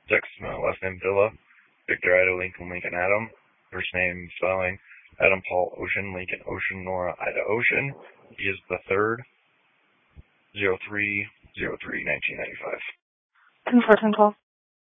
Text, last name Villa, Victor Ida Lincoln Lincoln Adam, first name spelling Adam Paul Ocean Lincoln Ocean Nora Ida Ocean. He is the 3rd, 03/03/1995. Confirm call.